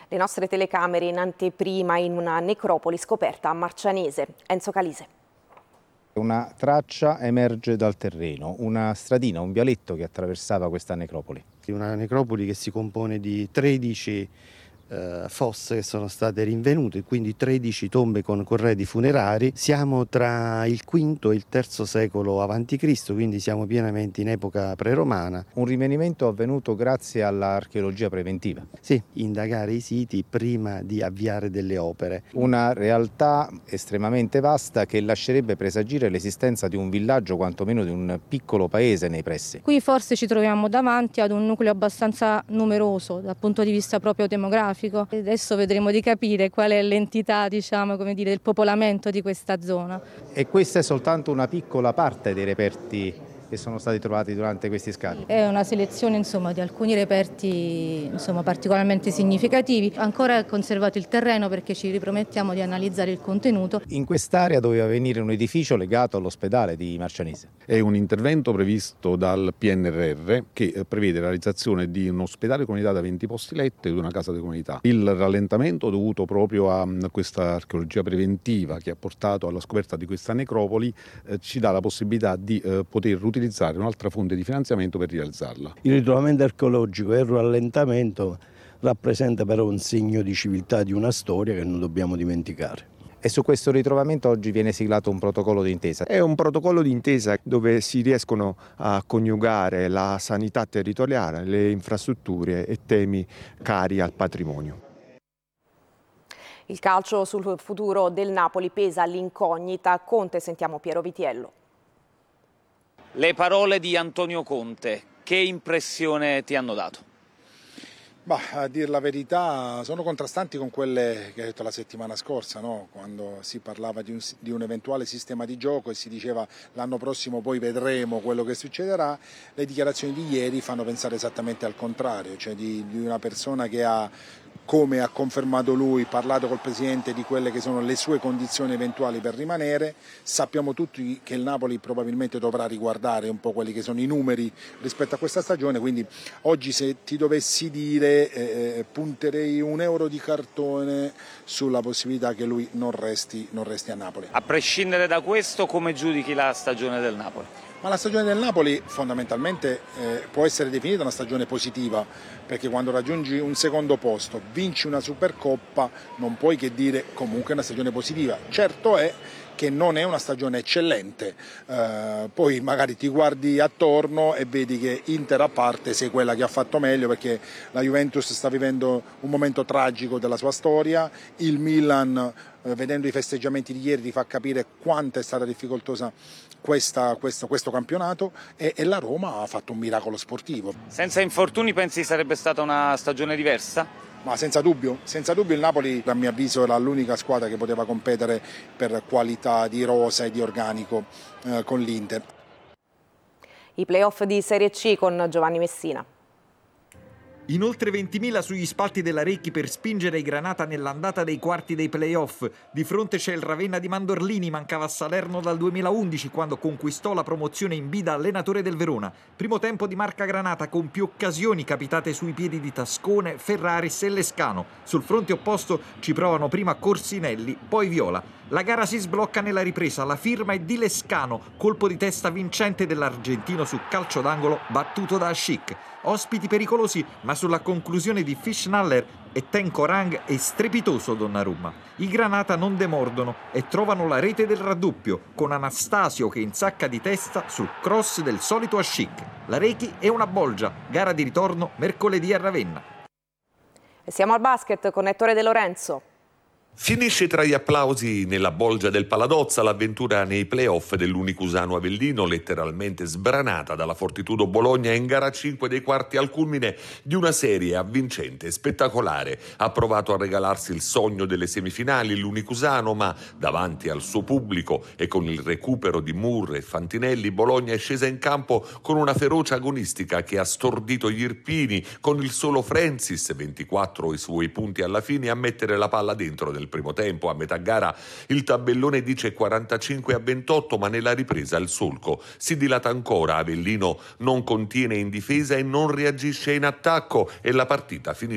Le nostre telecamere in anteprima in una necropoli scoperta a Marcianese. Enzo Calise. Una traccia emerge dal terreno, una stradina, un vialetto che attraversava questa necropoli. Una necropoli che si compone di 13 fosse che sono state rinvenute, quindi 13 tombe con corredi funerari. Siamo tra il V e il III secolo a.C., quindi siamo pienamente in epoca preromana. Un rinvenimento avvenuto grazie all'archeologia preventiva. Sì, indagare i siti prima di avviare delle opere. Una realtà estremamente vasta che lascerebbe presagire l'esistenza di un villaggio, quantomeno di un piccolo paese nei pressi. Qui forse ci troviamo davanti ad un nucleo abbastanza numeroso dal punto di vista proprio demografico. Adesso vedremo di capire qual è l'entità, del popolamento di questa zona. E questa è soltanto una piccola parte dei reperti che sono stati trovati durante questi scavi. È una selezione di alcuni reperti particolarmente significativi. Ancora è conservato il terreno perché ci ripromettiamo di analizzare il contenuto. In quest'area doveva venire un edificio legato all'ospedale di Marcianese. È un intervento previsto dal PNRR che prevede la realizzazione di un ospedale comunità da 20 posti letto e di una casa di comunità. Il rallentamento dovuto proprio a questa archeologia preventiva che ha portato alla scoperta di questa necropoli ci dà la possibilità di poter utilizzare un'altra fonte di finanziamento per realizzarla. Il ritrovamento archeologico e il rallentamento rappresenta però un segno di civiltà di una storia che non dobbiamo dimenticare. E su questo ritrovamento oggi viene siglato un protocollo d'intesa. È un protocollo d'intesa dove si riescono a coniugare la sanità territoriale, le infrastrutture e temi cari al patrimonio. Il calcio sul futuro del Napoli pesa l'incognita. Conte, sentiamo Piero Vitiello. Le parole di Antonio Conte, che impressione ti hanno dato? A dir la verità sono contrastanti con quelle che ha detto la settimana scorsa, no? Quando si parlava di un eventuale sistema di gioco e si diceva l'anno prossimo poi vedremo quello che succederà. Le dichiarazioni di ieri fanno pensare esattamente al contrario, cioè di una persona che ha, come ha confermato lui, parlato col Presidente di quelle che sono le sue condizioni eventuali per rimanere. Sappiamo tutti che il Napoli probabilmente dovrà riguardare un po' quelli che sono i numeri rispetto a questa stagione, quindi oggi se ti dovessi dire punterei €1 di cartone sulla possibilità che lui non resti a Napoli. A prescindere da questo, come giudichi la stagione del Napoli? Ma la stagione del Napoli fondamentalmente può essere definita una stagione positiva, perché quando raggiungi un secondo posto, vinci una Supercoppa, non puoi che dire comunque una stagione positiva. Certo è che non è una stagione eccellente, poi magari ti guardi attorno e vedi che Inter a parte sei quella che ha fatto meglio, perché la Juventus sta vivendo un momento tragico della sua storia, il Milan vedendo i festeggiamenti di ieri ti fa capire quanto è stata difficoltosa questo campionato, e la Roma ha fatto un miracolo sportivo. Senza infortuni pensi sarebbe stata una stagione diversa? Ma senza dubbio il Napoli a mio avviso era l'unica squadra che poteva competere per qualità di rosa e di organico con l'Inter. I playoff di Serie C con Giovanni Messina. In oltre 20.000 sugli spalti della Recchi per spingere i Granata nell'andata dei quarti dei playoff. Di fronte c'è il Ravenna di Mandorlini, mancava a Salerno dal 2011 quando conquistò la promozione in B da allenatore del Verona. Primo tempo di marca Granata con più occasioni capitate sui piedi di Tascone, Ferraris e Lescano. Sul fronte opposto ci provano prima Corsinelli, poi Viola. La gara si sblocca nella ripresa, la firma è di Lescano, colpo di testa vincente dell'argentino su calcio d'angolo battuto da Schick. Ospiti pericolosi, ma sulla conclusione di Fischnaller e Tenko Rang è strepitoso Donnarumma. I Granata non demordono e trovano la rete del raddoppio, con Anastasio che insacca di testa sul cross del solito Schick. La Rechi è una bolgia, gara di ritorno mercoledì a Ravenna. E siamo al basket con Ettore De Lorenzo. Finisce tra gli applausi nella bolgia del Paladozza l'avventura nei playoff dell'Unicusano Avellino, letteralmente sbranata dalla Fortitudo Bologna in gara 5 dei quarti al culmine di una serie avvincente e spettacolare. Ha provato a regalarsi il sogno delle semifinali l'Unicusano, ma davanti al suo pubblico e con il recupero di Moore e Fantinelli, Bologna è scesa in campo con una ferocia agonistica che ha stordito gli Irpini, con il solo Francis, 24 i suoi punti alla fine, a mettere la palla dentro del primo tempo. A metà gara il tabellone dice 45-28, ma nella ripresa il solco si dilata ancora. Avellino non contiene in difesa e non reagisce in attacco e la partita finisce